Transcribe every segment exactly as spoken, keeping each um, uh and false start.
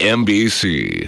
M B C.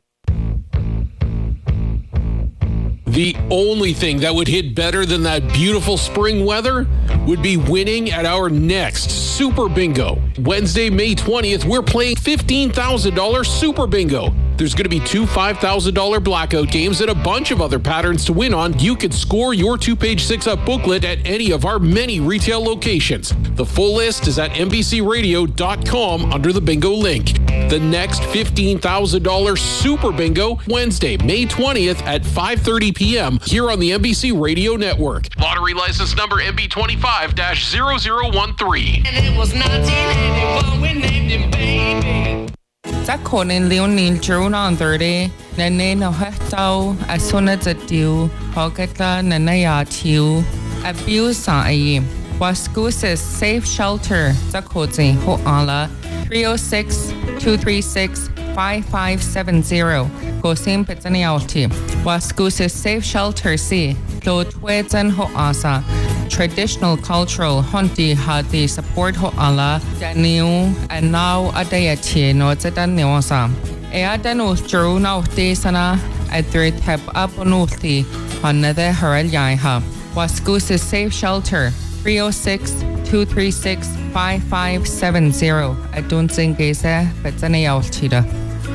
The only thing that would hit better than that beautiful spring weather would be winning at our next Super Bingo. Wednesday, May twentieth, we're playing fifteen thousand dollars Super Bingo. There's going to be two five thousand dollars blackout games and a bunch of other patterns to win on. You can score your two-page six-up booklet at any of our many retail locations. The full list is at N B C radio dot com under the bingo link. The next fifteen thousand dollars Super Bingo, Wednesday, May twentieth at five thirty p.m. here on the N B C Radio Network. Lottery license number M B twenty-five dash zero zero one three. And it was nineteen eighty-one, we named him Baby. Za konin Leonil Juna thirty, Nene no Heto, as soon as it do, Hogata Nanaya Tiu, abuse I was Goose's safe shelter, Zakozi Ho Ala, three oh six, two three six, five five seven zero, Gosim Petanialti, was Goose's safe shelter C, Lo Twezen Ho Asa. Traditional cultural honti hati support ho ala daniu and now adayati no zedan neosa. E adanu juru na uti sana adri tap aponuti hanade harel yaiha. Waskus safe shelter three oh six, two three six, five five seven zero. Adun zingese betzane altida.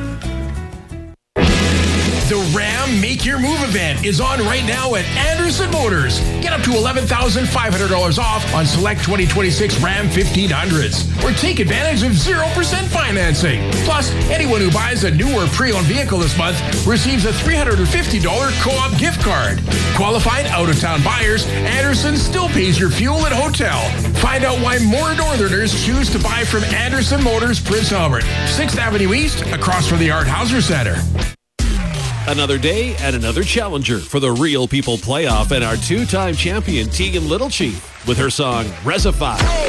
The Ram Make Your Move event is on right now at Anderson Motors. Get up to eleven thousand five hundred dollars off on select twenty twenty-six Ram fifteen hundreds. Or take advantage of zero percent financing. Plus, anyone who buys a new or pre-owned vehicle this month receives a three hundred fifty dollars co-op gift card. Qualified out-of-town buyers, Anderson still pays your fuel and hotel. Find out why more Northerners choose to buy from Anderson Motors, Prince Albert. sixth Avenue East, across from the Art Hauser Center. Another day and another challenger for the Real People playoff and our two-time champion Tegan Littlechief with her song Resify.